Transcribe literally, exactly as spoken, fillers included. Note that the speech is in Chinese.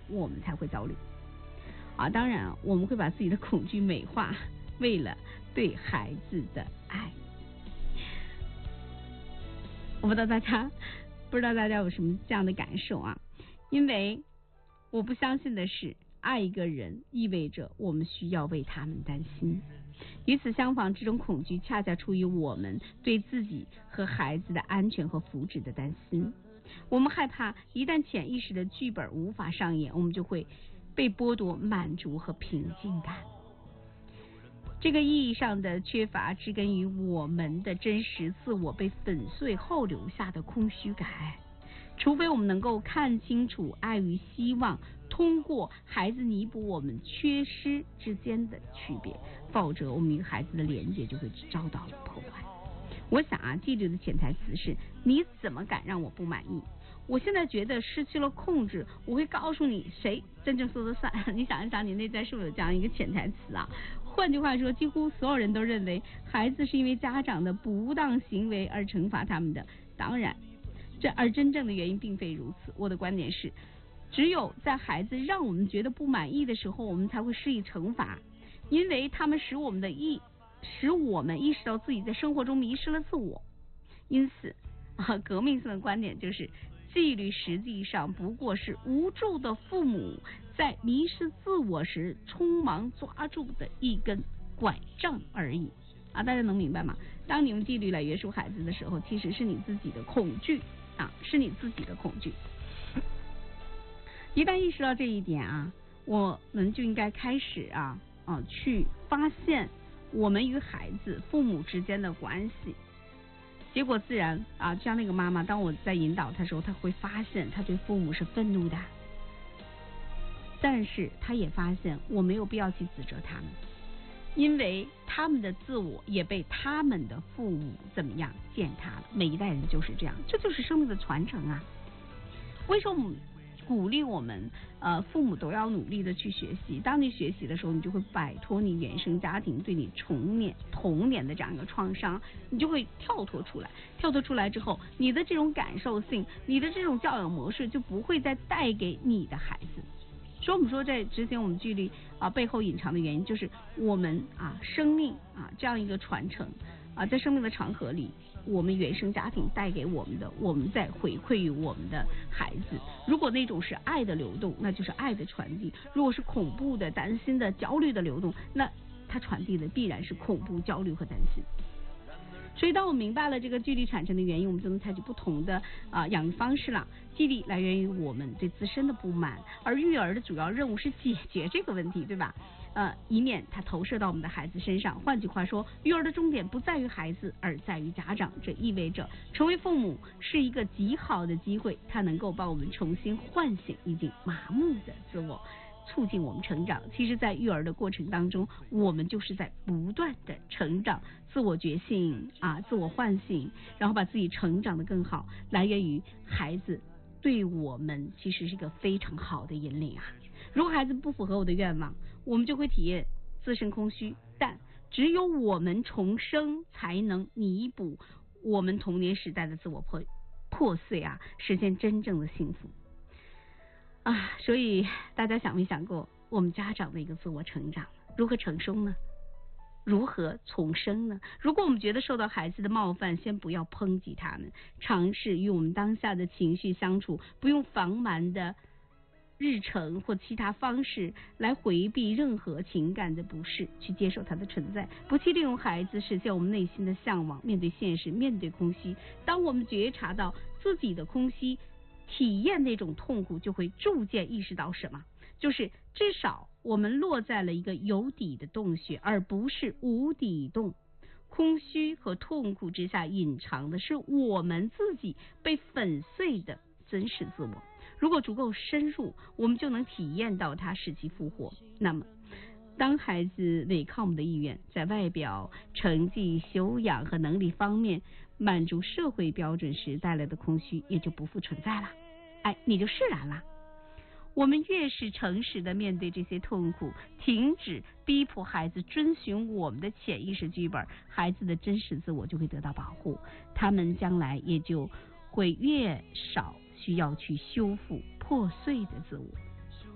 我们才会焦虑啊。当然我们会把自己的恐惧美化，为了对孩子的爱。我不知道大家不知道大家有什么这样的感受啊？因为我不相信的是，爱一个人意味着我们需要为他们担心。与此相反，这种恐惧恰恰出于我们对自己和孩子的安全和福祉的担心。我们害怕一旦潜意识的剧本无法上演，我们就会被剥夺满足和平静感。这个意义上的缺乏植根于我们的真实自我被粉碎后留下的空虚感。除非我们能够看清楚爱与希望通过孩子弥补我们缺失之间的区别，否则我们与孩子的连接就会遭到了破坏。我想啊，纪律的潜台词是：你怎么敢让我不满意？我现在觉得失去了控制，我会告诉你谁真正说了算。你想一想，你内在是不是有这样一个潜台词啊？换句话说，几乎所有人都认为孩子是因为家长的不当行为而惩罚他们的。当然，这而真正的原因并非如此。我的观点是，只有在孩子让我们觉得不满意的时候，我们才会施以惩罚，因为他们使我们的意使我们意识到自己在生活中迷失了自我。因此啊，革命性的观点就是，纪律实际上不过是无助的父母在迷失自我时匆忙抓住的一根拐杖而已啊！大家能明白吗？当你用纪律来约束孩子的时候，其实是你自己的恐惧啊，是你自己的恐惧。一旦意识到这一点啊，我们就应该开始啊啊去发现我们与孩子、父母之间的关系。结果自然啊，像那个妈妈，当我在引导她的时候，她会发现她对父母是愤怒的，但是她也发现我没有必要去指责他们，因为他们的自我也被他们的父母怎么样践踏了。每一代人就是这样，这就是生命的传承啊。为什么鼓励我们呃父母都要努力的去学习？当你学习的时候，你就会摆脱你原生家庭对你童年童年的这样一个创伤，你就会跳脱出来。跳脱出来之后，你的这种感受性，你的这种教养模式就不会再带给你的孩子。所以我们说，在执行我们纪律啊背后隐藏的原因，就是我们啊生命啊这样一个传承啊，在生命的长河里，我们原生家庭带给我们的，我们在回馈于我们的孩子。如果那种是爱的流动，那就是爱的传递；如果是恐怖的、担心的、焦虑的流动，那它传递的必然是恐怖、焦虑和担心。所以当我明白了这个纪律产生的原因，我们就能采取不同的啊、呃、养育方式了。纪律来源于我们对自身的不满，而育儿的主要任务是解决这个问题，对吧？呃，以免它投射到我们的孩子身上。换句话说，育儿的重点不在于孩子，而在于家长。这意味着成为父母是一个极好的机会，它能够帮我们重新唤醒已经麻木的自我，促进我们成长。其实在育儿的过程当中，我们就是在不断的成长，自我觉醒啊，自我唤醒，然后把自己成长得更好，来源于孩子对我们其实是一个非常好的引领啊。如果孩子不符合我的愿望，我们就会体验自身空虚，但只有我们重生才能弥补我们童年时代的自我破破碎啊，实现真正的幸福啊。所以大家想没想过，我们家长的一个自我成长如何成熟呢？如何重生呢？如果我们觉得受到孩子的冒犯，先不要抨击他们，尝试与我们当下的情绪相处，不用防瞒的日程或其他方式来回避任何情感的不适，去接受它的存在，不去利用孩子实现我们内心的向往。面对现实，面对空虚，当我们觉察到自己的空虚，体验那种痛苦，就会逐渐意识到什么，就是至少我们落在了一个有底的洞穴，而不是无底洞。空虚和痛苦之下隐藏的是我们自己被粉碎的真实自我。如果足够深入，我们就能体验到它，使其复活。那么当孩子违抗我们的意愿，在外表、成绩、修养和能力方面满足社会标准时，带来的空虚也就不复存在了，哎，你就释然了。我们越是诚实的面对这些痛苦，停止逼迫孩子遵循我们的潜意识剧本，孩子的真实自我就会得到保护，他们将来也就会越少需要去修复破碎的自我。